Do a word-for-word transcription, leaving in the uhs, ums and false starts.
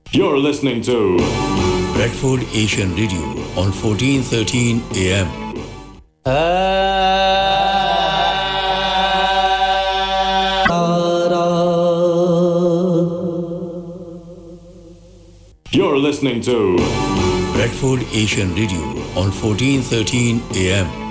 You're listening to Bradford Asian Radio on fourteen thirteen A M. You're listening to Bradford Asian Radio on fourteen thirteen A M.